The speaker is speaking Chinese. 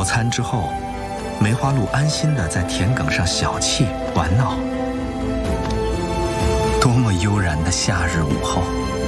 饱餐之后，梅花鹿安心地在田埂上小憩玩闹。多么悠然的夏日午后！